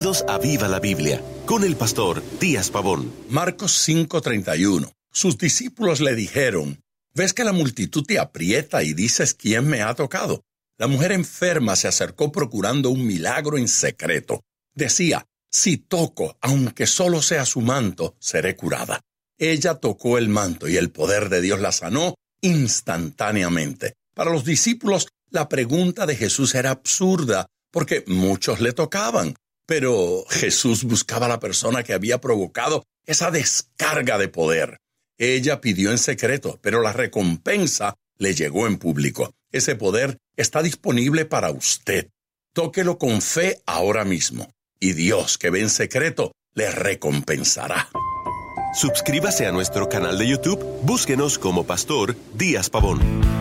Bienvenidos a Viva la Biblia, con el pastor Díaz Pavón. Marcos 5:31. Sus discípulos le dijeron: ¿ves que la multitud te aprieta y dices quién me ha tocado? La mujer enferma se acercó procurando un milagro en secreto. Decía: si toco, aunque solo sea su manto, seré curada. Ella tocó el manto y el poder de Dios la sanó instantáneamente. Para los discípulos, la pregunta de Jesús era absurda, porque muchos le tocaban. Pero Jesús buscaba a la persona que había provocado esa descarga de poder. Ella pidió en secreto, pero la recompensa le llegó en público. Ese poder está disponible para usted. Tóquelo con fe ahora mismo, y Dios, que ve en secreto, le recompensará. Suscríbase a nuestro canal de YouTube, búsquenos como Pastor Díaz Pavón.